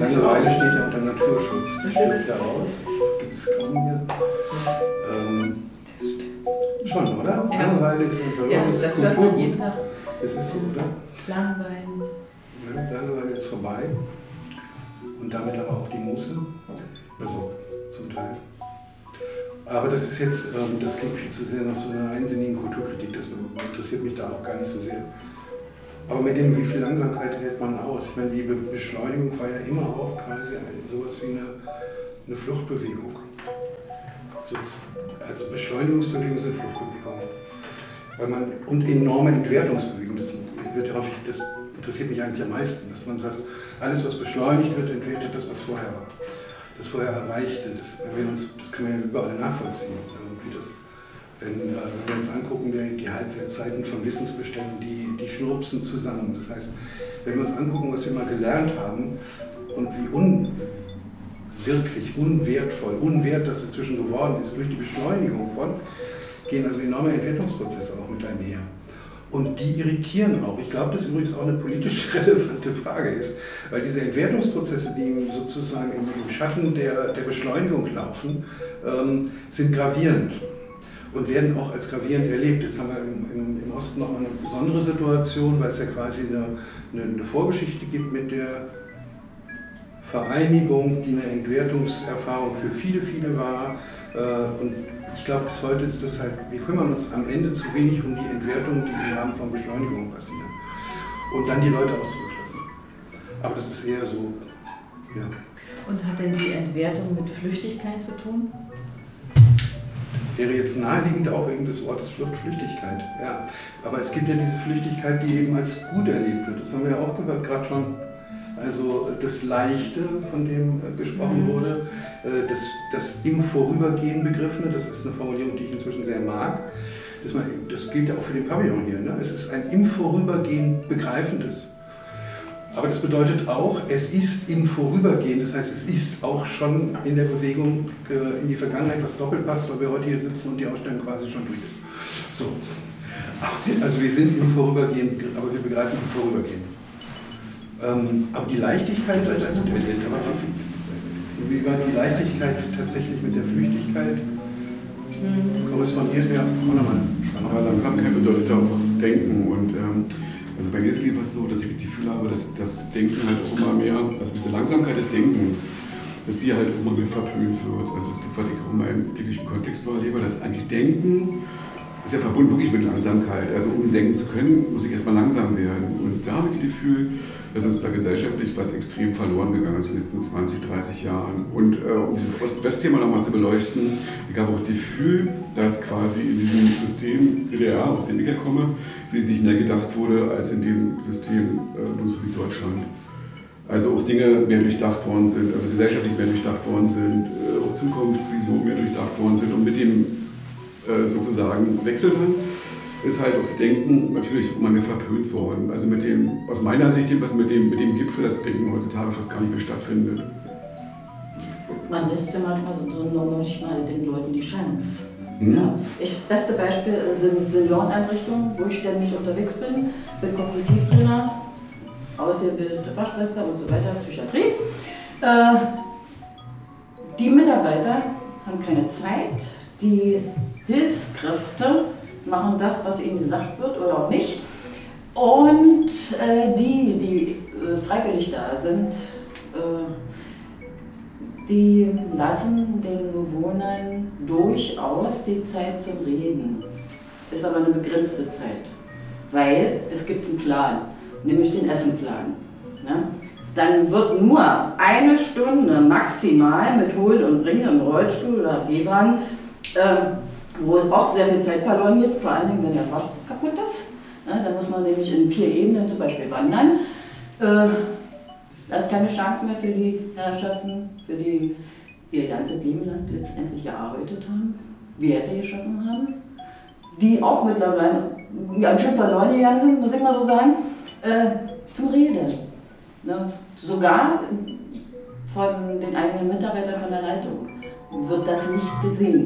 Langeweile steht ja unter Naturschutz. Das steht da raus. Gibt es kaum hier. Schon, oder? Ja. Langeweile ist ein verlorenes das hört man jeden Tag. Es ist so, oder? Langeweile. Ja, Langeweile ist vorbei. Und damit aber auch die Muße. Also, zum Teil. Aber das ist jetzt, das klingt viel zu sehr nach so einer einsinnigen Kulturkritik. Das interessiert mich da auch gar nicht so sehr. Aber mit dem, wie viel Langsamkeit hält man aus? Ich meine, die Beschleunigung war ja immer auch quasi sowas wie eine Fluchtbewegung. Also Beschleunigungsbewegung sind Fluchtbewegungen. Und enorme Entwertungsbewegung. Das interessiert mich eigentlich am meisten, dass man sagt, alles was beschleunigt wird, entwertet das, was vorher war. Das vorher Erreichte. Das kann man ja überall nachvollziehen. Wenn wir uns angucken, die Halbwertszeiten von Wissensbeständen, die schnurpsen zusammen. Das heißt, wenn wir uns angucken, was wir mal gelernt haben und wie wirklich unwert das inzwischen geworden ist, durch die Beschleunigung gehen also enorme Entwertungsprozesse auch mit einher. Und die irritieren auch. Ich glaube, das übrigens auch eine politisch relevante Frage ist, weil diese Entwertungsprozesse, die sozusagen im Schatten der Beschleunigung laufen, sind gravierend. Und werden auch als gravierend erlebt. Jetzt haben wir im Osten nochmal eine besondere Situation, weil es ja quasi eine Vorgeschichte gibt mit der Vereinigung, die eine Entwertungserfahrung für viele, viele war. Und ich glaube, bis heute ist das halt, wir kümmern uns am Ende zu wenig um die Entwertung, die im Rahmen von Beschleunigung passieren. Und dann die Leute auch zurücklassen. Aber das ist eher so, ja. Und hat denn die Entwertung mit Flüchtigkeit zu tun? Wäre jetzt naheliegend auch wegen des Wortes Flüchtigkeit. Ja. Aber es gibt ja diese Flüchtigkeit, die eben als gut erlebt wird. Das haben wir ja auch gehört, gerade schon. Also das Leichte, von dem gesprochen wurde, das im Vorübergehen Begriffene, das ist eine Formulierung, die ich inzwischen sehr mag. Das gilt ja auch für den Pavillon hier. Ne? Es ist ein im Vorübergehen Begreifendes. Aber das bedeutet auch, es ist im Vorübergehen, das heißt, es ist auch schon in der Bewegung in die Vergangenheit, was doppelt passt, weil wir heute hier sitzen und die Ausstellung quasi schon durch ist. So. Also wir sind im Vorübergehen, aber wir begreifen im Vorübergehen. Aber die Leichtigkeit, das ist wie war die Leichtigkeit tatsächlich mit der Flüchtigkeit korrespondiert? Ja, aber Langsamkeit bedeutet auch Denken und also bei mir ist es so, dass ich das Gefühl habe, dass das Denken halt auch immer mehr, also diese Langsamkeit des Denkens, dass die halt immer mehr verpönt wird. Also das ist was ich auch in meinem täglichen Kontext so erlebe, dass eigentlich Denken ist ja verbunden wirklich mit Langsamkeit. Also um denken zu können, muss ich erstmal langsam werden. Und da habe ich das Gefühl, dass uns da gesellschaftlich was extrem verloren gegangen ist in den letzten 20, 30 Jahren. Und um dieses Ost-West-Thema nochmal zu beleuchten, ich habe auch das Gefühl, dass quasi in diesem System DDR, aus dem ich ja komme, wesentlich mehr gedacht wurde als in dem System Bundesrepublik Deutschland. Also auch Dinge mehr durchdacht worden sind, also gesellschaftlich mehr durchdacht worden sind, auch Zukunftsvisionen mehr durchdacht worden sind. Und mit dem sozusagen Wechsel dann ist halt auch das Denken natürlich immer mehr verpönt worden. Also mit dem, aus meiner Sicht, was mit dem Gipfel, das Denken heutzutage fast gar nicht mehr stattfindet. Man lässt ja manchmal den Leuten die Chance. Ja. Das beste Beispiel sind Senioreneinrichtungen, wo ich ständig unterwegs bin, mit Kognitivtrainer, ausgebildete Fachschwester und so weiter, Psychiatrie. Die Mitarbeiter haben keine Zeit, die Hilfskräfte machen das, was ihnen gesagt wird oder auch nicht. Und die freiwillig da sind, die lassen den Bewohnern durchaus die Zeit zum Reden. Ist aber eine begrenzte Zeit, weil es gibt einen Plan, nämlich den Essenplan. Ne? Dann wird nur eine Stunde maximal mit Holen und Bringen im Rollstuhl oder Gehwagen, wo auch sehr viel Zeit verloren geht, vor allem wenn der Fahrstuhl kaputt ist. Ne? Da muss man nämlich in 4 Ebenen zum Beispiel wandern. Da ist keine Chance mehr für die Herrschaften, für die ihr ganzes Leben lang letztendlich gearbeitet haben, Werte geschaffen haben, die auch mittlerweile ganz schön verloren gegangen sind, muss ich mal so sagen, zum Reden. Ne? Sogar von den eigenen Mitarbeitern von der Leitung wird das nicht gesehen.